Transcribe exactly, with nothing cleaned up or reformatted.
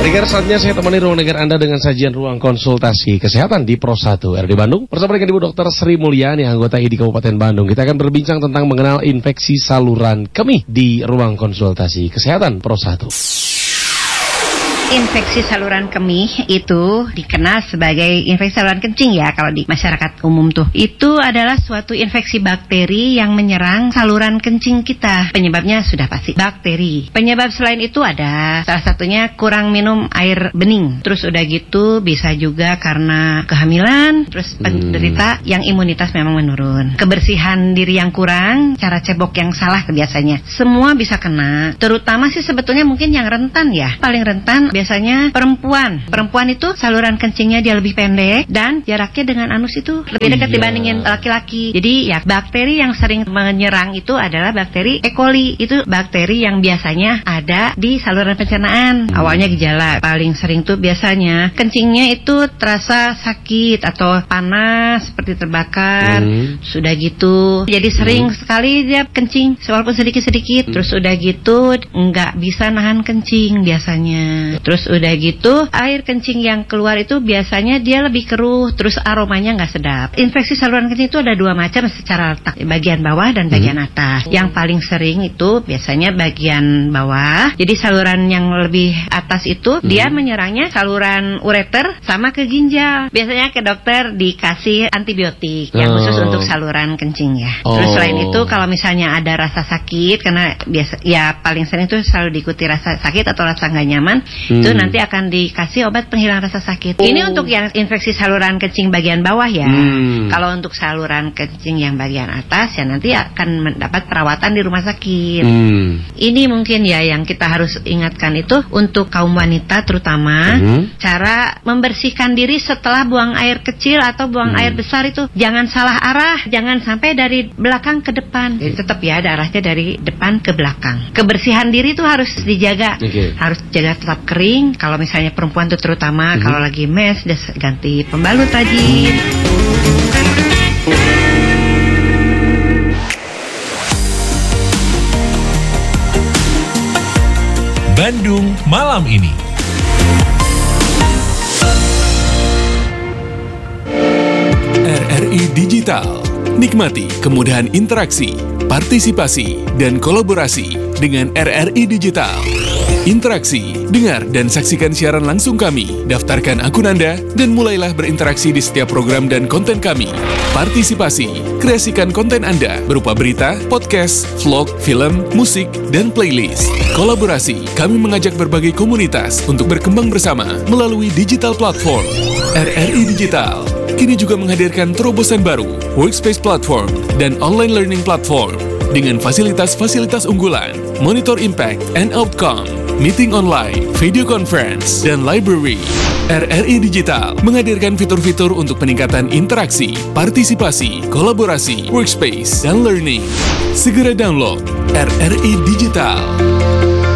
Dengar saatnya saya temani ruang dengar Anda dengan sajian ruang konsultasi kesehatan di Pro satu R D Bandung. Bersama dengan Ibu Dokter Sri Mulyani, anggota I D Kabupaten Bandung. Kita akan berbincang tentang mengenal infeksi saluran kemih di ruang konsultasi kesehatan Pro satu. Infeksi saluran kemih itu dikenal sebagai infeksi saluran kencing ya kalau di masyarakat umum tuh. Itu adalah suatu infeksi bakteri yang menyerang saluran kencing kita. Penyebabnya sudah pasti bakteri. Penyebab selain itu ada salah satunya kurang minum air bening. Terus udah gitu bisa juga karena kehamilan. Terus penderita hmm. yang imunitas memang menurun. Kebersihan diri yang kurang, cara cebok yang salah biasanya. Semua bisa kena. Terutama sih sebetulnya mungkin yang rentan ya. Paling rentan biasanya perempuan. Perempuan itu saluran kencingnya dia lebih pendek dan jaraknya dengan anus itu lebih dekat iya. dibandingin laki-laki. Jadi ya bakteri yang sering menyerang itu adalah bakteri E. coli. Itu bakteri yang biasanya ada di saluran pencernaan. Hmm. Awalnya gejala paling sering tuh biasanya kencingnya itu terasa sakit atau panas seperti terbakar. Hmm. Sudah gitu. Jadi sering hmm. sekali dia kencing walaupun sedikit-sedikit. Hmm. Terus udah gitu nggak bisa nahan kencing biasanya. Terus udah gitu air kencing yang keluar itu biasanya dia lebih keruh, terus aromanya nggak sedap. Infeksi saluran kencing itu ada dua macam secara letak, bagian bawah dan bagian hmm. atas. Yang paling sering itu biasanya bagian bawah. Jadi saluran yang lebih atas itu hmm. dia menyerangnya saluran ureter sama ke ginjal. Biasanya ke dokter dikasih antibiotik yang khusus oh. untuk saluran kencing ya. Oh. Terus selain itu kalau misalnya ada rasa sakit, karena biasa ya paling sering itu selalu diikuti rasa sakit atau rasa nggak nyaman. Hmm. Itu nanti akan dikasih obat penghilang rasa sakit. Oh. Ini untuk yang infeksi saluran kencing bagian bawah ya. Hmm. Kalau untuk saluran kencing yang bagian atas ya nanti akan mendapat perawatan di rumah sakit. Hmm. Ini mungkin ya yang kita harus ingatkan itu untuk kaum wanita terutama hmm. cara membersihkan diri setelah buang air kecil atau buang hmm. air besar itu jangan salah arah, jangan sampai dari belakang ke depan. Jadi tetap ya arahnya dari depan ke belakang. Kebersihan diri itu harus dijaga. Okay. Harus jaga tetap kering. Kalau misalnya perempuan itu terutama mm-hmm. kalau lagi mes dia ganti pembalut rajin. Bandung malam ini. R R I Digital. Nikmati kemudahan interaksi, partisipasi, dan kolaborasi dengan R R I Digital. Interaksi, dengar dan saksikan siaran langsung kami, daftarkan akun Anda, dan mulailah berinteraksi di setiap program dan konten kami. Partisipasi, kreasikan konten Anda berupa berita, podcast, vlog, film, musik, dan playlist. Kolaborasi, kami mengajak berbagai komunitas untuk berkembang bersama melalui digital platform. R R I Digital kini juga menghadirkan terobosan baru, workspace platform, dan online learning platform dengan fasilitas-fasilitas unggulan, monitor impact and outcome, meeting online, video conference, dan library. R R I Digital menghadirkan fitur-fitur untuk peningkatan interaksi, partisipasi, kolaborasi, workspace, dan learning. Segera download R R I Digital.